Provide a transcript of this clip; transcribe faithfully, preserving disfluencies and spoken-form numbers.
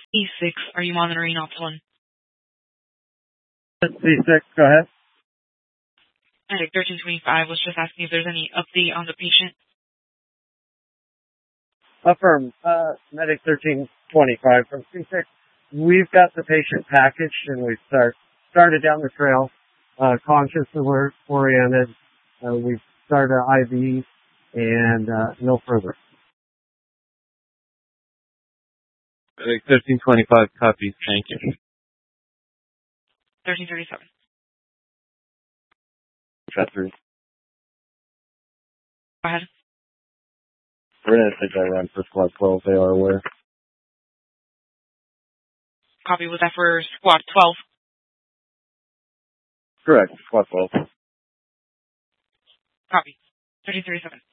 C six, are you monitoring Optilin? C six, go ahead. Medic thirteen twenty-five was just asking if there's any update on the patient. Affirm, uh, Medic thirteen twenty-five from C six. We've got the patient packaged and we've start, started down the trail, uh, conscious alert oriented. Uh, we've started our I V and, uh, no further. Medic thirteen twenty-five copies, thank you. thirteen thirty-seven. Chapter. Go ahead. We're going to take that run for Squad twelve, they are aware. Copy, was that for Squad twelve? Correct, Squad twelve. Copy. thirteen thirty-seven.